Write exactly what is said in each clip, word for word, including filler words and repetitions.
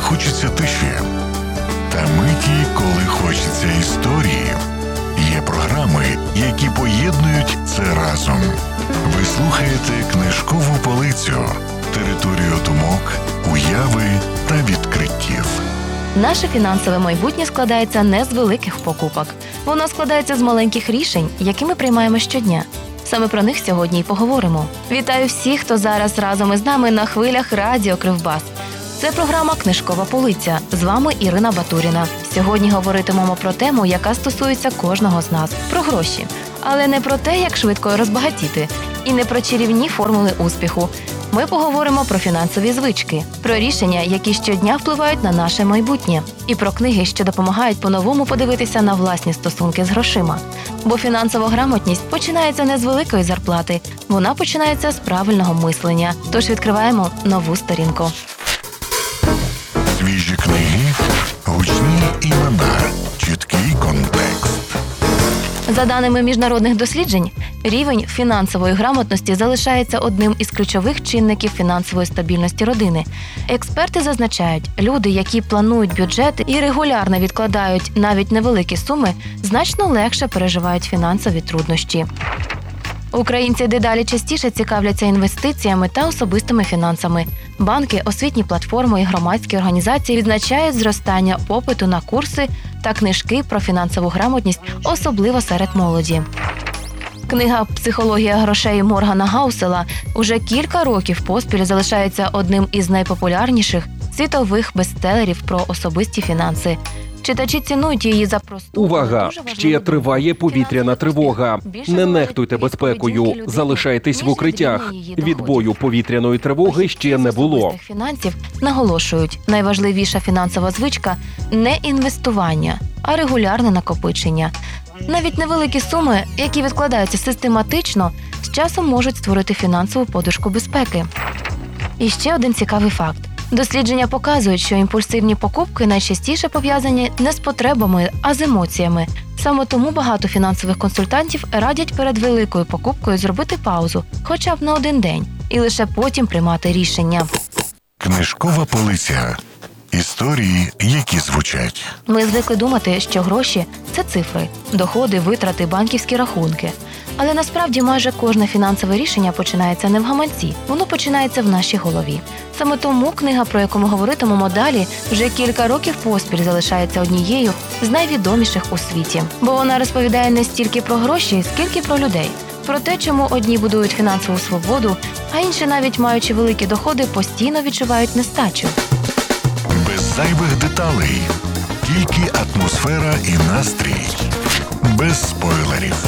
хочеться тиші, та миті, коли хочеться історії. Є програми, які поєднують це разом. Ви слухаєте «Книжкову полицю» – територію думок, уяви та відкриттів. Наше фінансове майбутнє складається не з великих покупок. Воно складається з маленьких рішень, які ми приймаємо щодня. Саме про них сьогодні й поговоримо. Вітаю всіх, хто зараз разом із нами на хвилях Радіо Кривбас. Це програма «Книжкова полиця». З вами Ірина Батуріна. Сьогодні говоритимемо про тему, яка стосується кожного з нас – про гроші. Але не про те, як швидко розбагатіти, і не про чарівні формули успіху. Ми поговоримо про фінансові звички, про рішення, які щодня впливають на наше майбутнє, і про книги, що допомагають по-новому подивитися на власні стосунки з грошима. Бо фінансова грамотність починається не з великої зарплати, вона починається з правильного мислення. Тож відкриваємо нову сторінку. Свіжі книги, гучні імена, чіткий контекст. За даними міжнародних досліджень, рівень фінансової грамотності залишається одним із ключових чинників фінансової стабільності родини. Експерти зазначають, люди, які планують бюджет і регулярно відкладають навіть невеликі суми, значно легше переживають фінансові труднощі. Українці дедалі частіше цікавляться інвестиціями та особистими фінансами. Банки, освітні платформи і громадські організації відзначають зростання попиту на курси та книжки про фінансову грамотність, особливо серед молоді. Книга «Психологія грошей» Моргана Гаусела уже кілька років поспіль залишається одним із найпопулярніших світових бестселерів про особисті фінанси. Читачі цінують її за просту. Увага! Ще триває повітряна тривога. Не нехтуйте безпекою, залишайтесь в укриттях. Відбою повітряної тривоги ще не було. Фінансів наголошують, найважливіша фінансова звичка – не інвестування, а регулярне накопичення. Навіть невеликі суми, які відкладаються систематично, з часом можуть створити фінансову подушку безпеки. І ще один цікавий факт. Дослідження показують, що імпульсивні покупки найчастіше пов'язані не з потребами, а з емоціями. Саме тому багато фінансових консультантів радять перед великою покупкою зробити паузу, хоча б на один день, і лише потім приймати рішення. Книжкова полиця. Історії, які звучать. Ми звикли думати, що гроші – це цифри, доходи, витрати, банківські рахунки. Але насправді майже кожне фінансове рішення починається не в гаманці, воно починається в нашій голові. Саме тому книга, про яку ми говоритимемо далі, вже кілька років поспіль залишається однією з найвідоміших у світі. Бо вона розповідає не стільки про гроші, скільки про людей. Про те, чому одні будують фінансову свободу, а інші, навіть маючи великі доходи, постійно відчувають нестачу. Без зайвих деталей. Тільки атмосфера і настрій. Без спойлерів.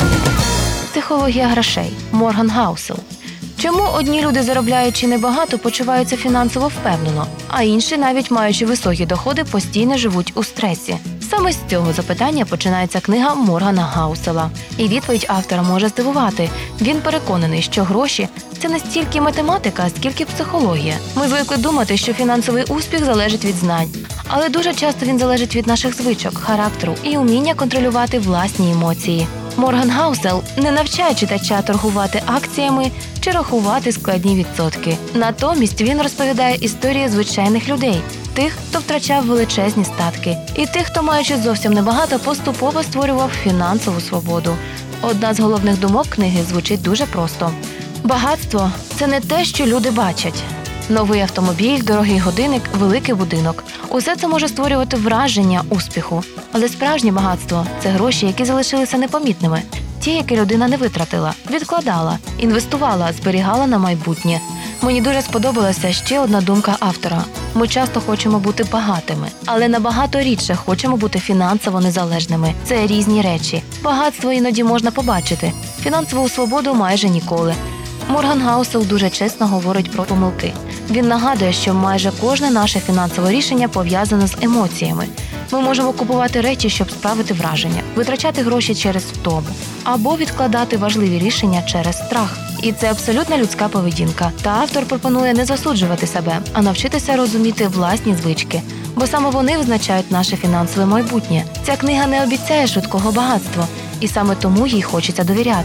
«Психологія грошей» Морган Гаусел. Чому одні люди, заробляючи небагато, почуваються фінансово впевнено, а інші, навіть маючи високі доходи, постійно живуть у стресі? Саме з цього запитання починається книга Моргана Гаусела. І відповідь автора може здивувати. Він переконаний, що гроші – це не стільки математика, скільки психологія. Ми звикли думати, що фінансовий успіх залежить від знань. Але дуже часто він залежить від наших звичок, характеру і уміння контролювати власні емоції. Морган Гаусел не навчає читача торгувати акціями чи рахувати складні відсотки. Натомість він розповідає історії звичайних людей, тих, хто втрачав величезні статки, і тих, хто, маючи зовсім небагато, поступово створював фінансову свободу. Одна з головних думок книги звучить дуже просто. Багатство – це не те, що люди бачать. Новий автомобіль, дорогий годинник, великий будинок – усе це може створювати враження успіху. Але справжнє багатство – це гроші, які залишилися непомітними. Ті, які людина не витратила, відкладала, інвестувала, зберігала на майбутнє. Мені дуже сподобалася ще одна думка автора. Ми часто хочемо бути багатими, але набагато рідше хочемо бути фінансово незалежними. Це різні речі. Багатство іноді можна побачити, фінансову свободу майже ніколи. Морган Гаусел дуже чесно говорить про помилки. Він нагадує, що майже кожне наше фінансове рішення пов'язане з емоціями. Ми можемо купувати речі, щоб справити враження, витрачати гроші через втому, або відкладати важливі рішення через страх. І це абсолютно людська поведінка. Та автор пропонує не засуджувати себе, а навчитися розуміти власні звички. Бо саме вони визначають наше фінансове майбутнє. Ця книга не обіцяє швидкого багатства. І саме тому їй хочеться довіряти.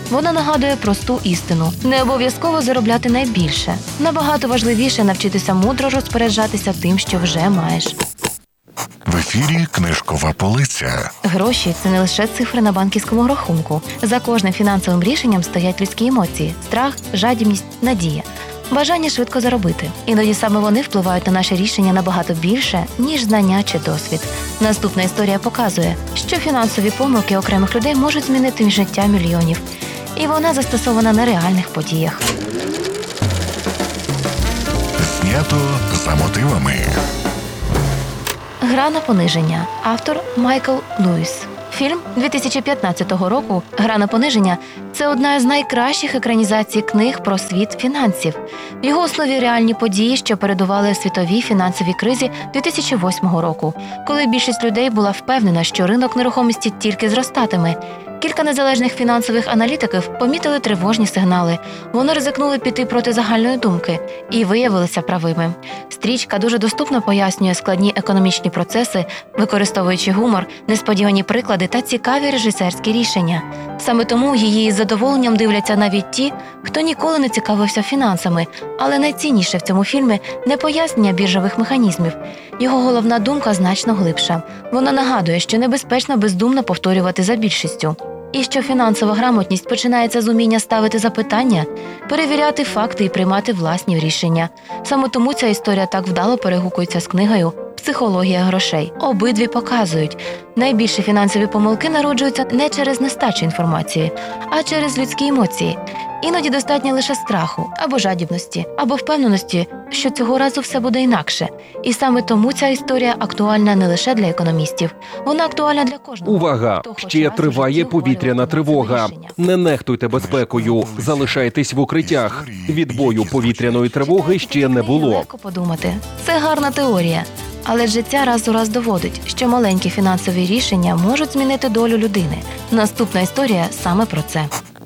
Вона нагадує просту істину: не обов'язково заробляти найбільше. Набагато важливіше навчитися мудро розпоряджатися тим, що вже маєш. В ефірі книжкова полиця. Гроші – це не лише цифри на банківському рахунку. За кожним фінансовим рішенням стоять людські емоції – страх, жадібність, надія. Бажання швидко заробити. Іноді саме вони впливають на наше рішення набагато більше, ніж знання чи досвід. Наступна історія показує, що фінансові помилки окремих людей можуть змінити життя мільйонів. І вона застосована на реальних подіях. Знято за мотивами. «Гра на пониження». Автор Майкл Льюіс. Фільм дві тисячі п'ятнадцятого року «Гра на пониження» – це одна з найкращих екранізацій книг про світ фінансів. В його основі реальні події, що передували світовій фінансовій кризі дві тисячі восьмого року, коли більшість людей була впевнена, що ринок нерухомості тільки зростатиме. Кілька незалежних фінансових аналітиків помітили тривожні сигнали. Вони ризикнули піти проти загальної думки і виявилися правими. Стрічка дуже доступно пояснює складні економічні процеси, використовуючи гумор, несподівані приклади та цікаві режисерські рішення. Саме тому її із задоволенням дивляться навіть ті, хто ніколи не цікавився фінансами. Але найцінніше в цьому фільмі не пояснення біржових механізмів. Його головна думка значно глибша. Вона нагадує, що небезпечно бездумно повторювати за більшістю. І що фінансова грамотність починається з уміння ставити запитання, перевіряти факти і приймати власні рішення. Саме тому ця історія так вдало перегукується з книгою «Психологія грошей». Обидві показують, найбільші фінансові помилки народжуються не через нестачу інформації, а через людські емоції. Іноді достатньо лише страху, або жадібності, або впевненості, що цього разу все буде інакше. І саме тому ця історія актуальна не лише для економістів. Вона актуальна для кожного. Увага! хто хоче Ще раз у триває житті повітряна ухвалювати тривога. рішення. Не нехтуйте безпекою. Залишайтесь в укриттях. Відбою повітряної тривоги ще не було. Легко подумати. Це гарна теорія. Але життя раз у раз доводить, що маленькі фінансові рішення можуть змінити долю людини. Наступна історія саме про це.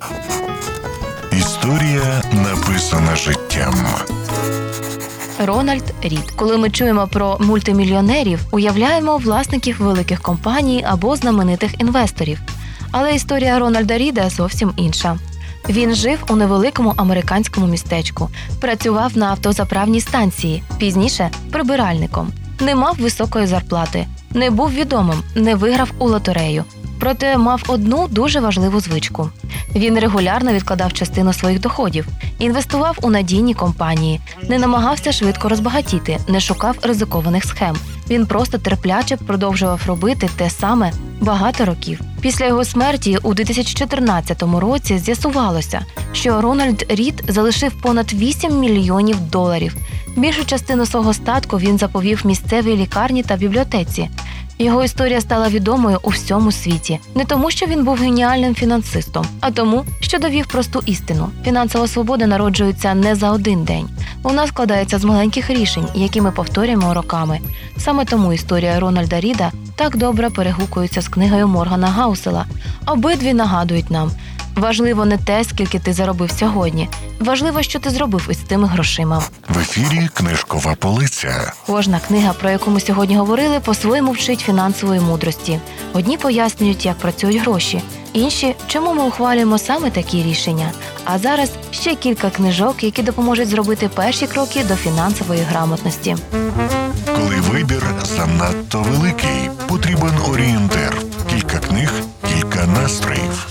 Історія написана життям. Рональд Рід. Коли ми чуємо про мультимільйонерів, уявляємо власників великих компаній або знаменитих інвесторів. Але історія Рональда Ріда зовсім інша. Він жив у невеликому американському містечку, працював на автозаправній станції, пізніше – прибиральником. Не мав високої зарплати, не був відомим, не виграв у лотерею. Проте мав одну дуже важливу звичку. Він регулярно відкладав частину своїх доходів, інвестував у надійні компанії, не намагався швидко розбагатіти, не шукав ризикованих схем. Він просто терпляче продовжував робити те саме багато років. Після його смерті у дві тисячі чотирнадцятому році з'ясувалося, що Рональд Рід залишив понад вісім мільйонів доларів. Більшу частину свого статку він заповів місцевій лікарні та бібліотеці. Його історія стала відомою у всьому світі. Не тому, що він був геніальним фінансистом, а тому, що довів просту істину. Фінансова свобода народжується не за один день. Вона складається з маленьких рішень, які ми повторюємо роками. Саме тому історія Рональда Ріда так добре перегукується з книгою Моргана Гаусела. Обидві нагадують нам – важливо не те, скільки ти заробив сьогодні. Важливо, що ти зробив із тими грошима. В ефірі книжкова полиця. Кожна книга, про яку ми сьогодні говорили, по-своєму вчить фінансової мудрості. Одні пояснюють, як працюють гроші, інші – чому ми ухвалюємо саме такі рішення. А зараз ще кілька книжок, які допоможуть зробити перші кроки до фінансової грамотності. Коли вибір занадто великий, потрібен орієнтир. Кілька книг, кілька настроїв.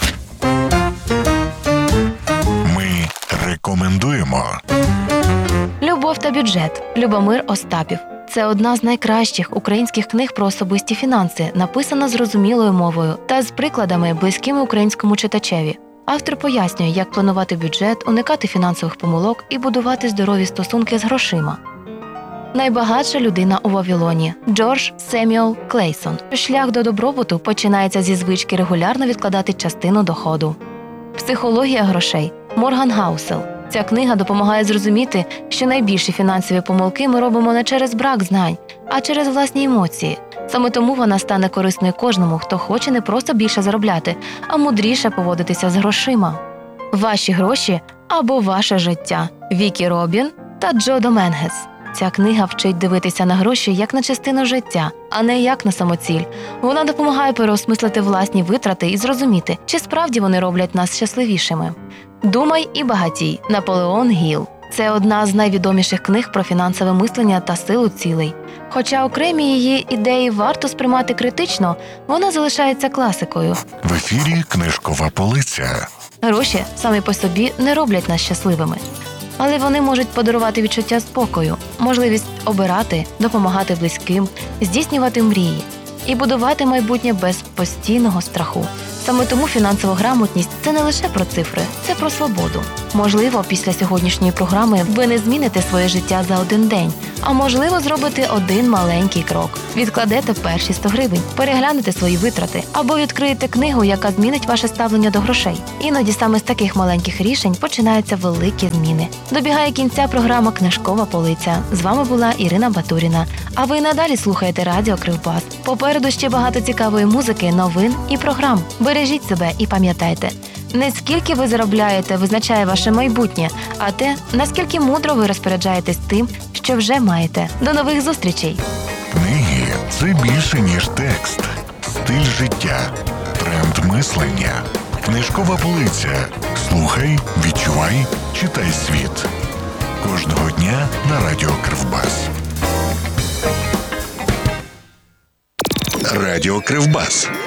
Ми рекомендуємо. «Любов та бюджет» Любомир Остапів. Це одна з найкращих українських книг про особисті фінанси, написана зрозумілою мовою та з прикладами, близькими українському читачеві. Автор пояснює, як планувати бюджет, уникати фінансових помилок і будувати здорові стосунки з грошима. Найбагатша людина у Вавилоні Джордж Семюел Клейсон. Шлях до добробуту починається зі звички регулярно відкладати частину доходу. «Психологія грошей» Морган Гаусел. Ця книга допомагає зрозуміти, що найбільші фінансові помилки ми робимо не через брак знань, а через власні емоції. Саме тому вона стане корисною кожному, хто хоче не просто більше заробляти, а мудріше поводитися з грошима. «Ваші гроші або ваше життя» Вікі Робін та Джо Доменгес. Ця книга вчить дивитися на гроші як на частину життя, а не як на самоціль. Вона допомагає переосмислити власні витрати і зрозуміти, чи справді вони роблять нас щасливішими. «Думай і багатій» Наполеон Гілл. Це одна з найвідоміших книг про фінансове мислення та силу цілей. Хоча окремі її ідеї варто сприймати критично, вона залишається класикою. В ефірі книжкова полиця. Гроші самі по собі не роблять нас щасливими. Але вони можуть подарувати відчуття спокою, можливість обирати, допомагати близьким, здійснювати мрії і будувати майбутнє без постійного страху. Саме тому фінансова грамотність – це не лише про цифри, це про свободу. Можливо, після сьогоднішньої програми ви не зміните своє життя за один день, а можливо, зробите один маленький крок. Відкладете перші сто гривень, переглянете свої витрати або відкриєте книгу, яка змінить ваше ставлення до грошей. Іноді саме з таких маленьких рішень починаються великі зміни. Добігає кінця програма «Книжкова полиця». З вами була Ірина Батуріна. А ви надалі слухаєте радіо Кривбас. Попереду ще багато цікавої музики, новин і програм. Бережіть себе і пам'ятайте, не скільки ви заробляєте, визначає ваше майбутнє, а те, наскільки мудро ви розпоряджаєтесь тим, що вже маєте. До нових зустрічей! Книги – це більше, ніж текст. Стиль життя. Тренд мислення. Книжкова полиця. Слухай, відчувай, читай світ. Кожного дня на радіо Кривбас. Радіо Кривбас.